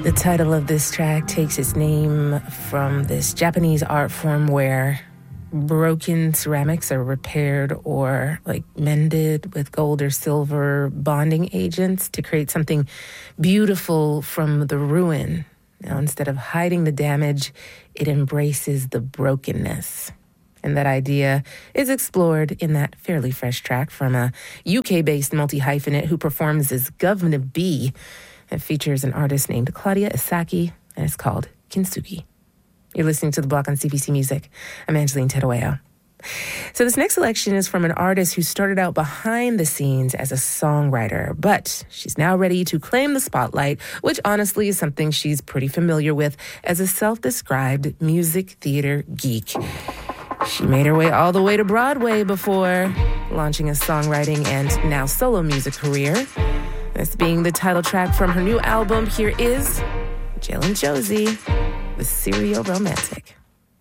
The title of this track takes its name from this Japanese art form where broken ceramics are repaired or like mended with gold or silver bonding agents to create something beautiful from the ruin. Now, instead of hiding the damage, it embraces the brokenness. And that idea is explored in that fairly fresh track from a UK-based multi-hyphenate who performs as Governor B. It features an artist named Claudia Isaki, and it's called Kintsugi. You're listening to The Block on CBC Music. I'm Angeline Tedoeo. So this next selection is from an artist who started out behind the scenes as a songwriter, but she's now ready to claim the spotlight, which honestly is something she's pretty familiar with as a self-described music theater geek. She made her way all the way to Broadway before launching a songwriting and now solo music career. This being the title track from her new album, here is Jill and Josie with Serial Romantic.